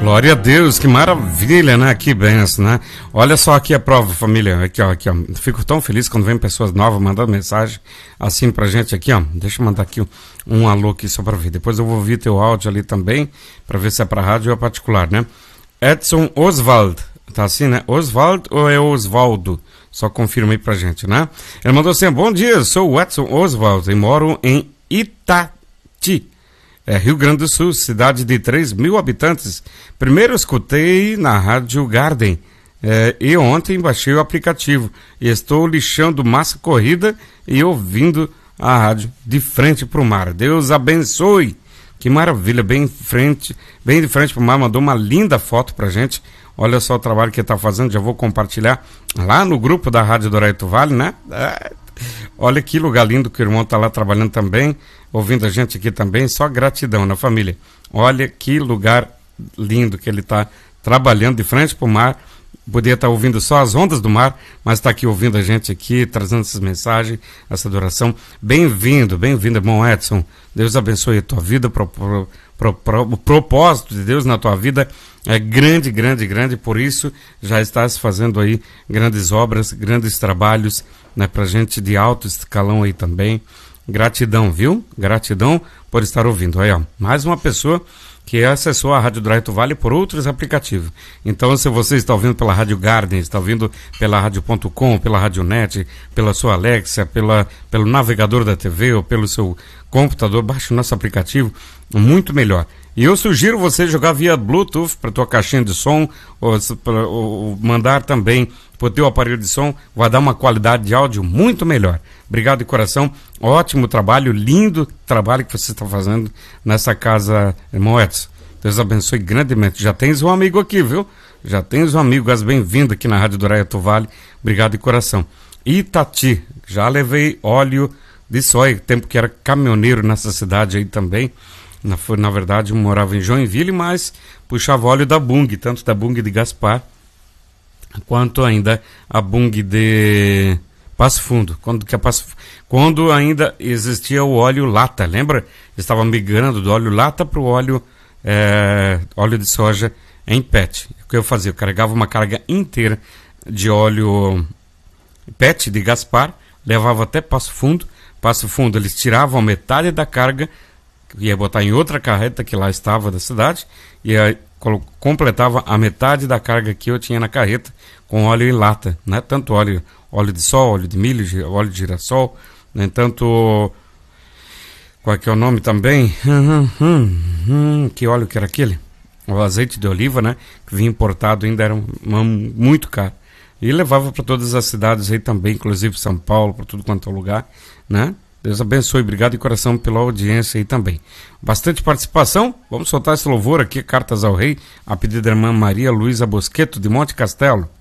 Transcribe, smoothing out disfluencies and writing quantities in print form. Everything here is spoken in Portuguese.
Glória a Deus, que maravilha, né? Que benção, né? Olha só aqui a prova, família. Aqui, ó. Fico tão feliz quando vem pessoas novas mandando mensagem assim pra gente aqui, ó. Deixa eu mandar aqui um alô aqui só pra ver. Depois eu vou ouvir teu áudio ali também, pra ver se é pra rádio ou é particular, né? Edson Oswald, tá assim, né? Oswald ou é Osvaldo? Só confirma aí pra gente, né? Ele mandou assim: bom dia, sou o Edson Oswald e moro em Itati, Rio Grande do Sul, cidade de 3.000 habitantes. Primeiro escutei na Rádio Garden e ontem baixei o aplicativo e estou lixando massa corrida e ouvindo a rádio de frente para o mar. Deus abençoe. Que maravilha, bem de frente para o mar. Mandou uma linda foto pra gente. Olha só o trabalho que ele está fazendo. Já vou compartilhar lá no grupo da Rádio do Araito Vale, né? Olha que lugar lindo que o irmão está lá trabalhando também, ouvindo a gente aqui também. Só gratidão, né, família? Olha que lugar lindo que ele está trabalhando de frente para o mar. Podia estar ouvindo só as ondas do mar, mas está aqui ouvindo a gente aqui, trazendo essas mensagens, essa adoração. Bem-vindo, irmão Edson. Deus abençoe a tua vida. O propósito de Deus na tua vida é grande, grande, grande. Por isso já estás fazendo aí grandes obras, grandes trabalhos, né, pra gente de alto escalão aí também. Gratidão, viu? Gratidão por estar ouvindo. Aí, ó, mais uma pessoa que acessou a Rádio do Araito Vale por outros aplicativos. Então, se você está ouvindo pela Rádio Garden, está ouvindo pela Rádio.com, pela Rádio Net, pela sua Alexa, pelo navegador da TV ou pelo seu computador, baixe o nosso aplicativo, muito melhor. E eu sugiro você jogar via Bluetooth para tua caixinha de som ou mandar também para o teu aparelho de som, vai dar uma qualidade de áudio muito melhor. Obrigado de coração, ótimo trabalho, lindo trabalho que você está fazendo nessa casa, irmão Edson. Deus abençoe grandemente. Já tens um amigo aqui, viu? Já tens um amigo, bem-vindo aqui na Rádio do Araito Vale. Obrigado de coração. Itati, já levei óleo de soja, tempo que era caminhoneiro nessa cidade aí também. Na verdade, eu morava em Joinville, mas puxava óleo da Bung, tanto da Bung de Gaspar, quanto ainda a Bung de Passo Fundo. Quando ainda existia o óleo lata, lembra? Estava migrando do óleo lata para o óleo de soja em PET. O que eu fazia? Eu carregava uma carga inteira de óleo PET de Gaspar, levava até Passo Fundo. Passo Fundo, eles tiravam metade da carga, ia botar em outra carreta que lá estava da cidade, e aí completava a metade da carga que eu tinha na carreta com óleo em lata, né? Tanto óleo de sol, óleo de milho, óleo de girassol, né? Tanto, qual é que é o nome também? Que óleo que era aquele? O azeite de oliva, né? Que vinha importado, ainda era muito caro. E levava para todas as cidades aí também, inclusive São Paulo, para tudo quanto é lugar, né? Deus abençoe, obrigado de coração pela audiência aí também. Bastante participação, vamos soltar esse louvor aqui, Cartas ao Rei, a pedido da irmã Maria Luísa Bosqueto, de Monte Castelo.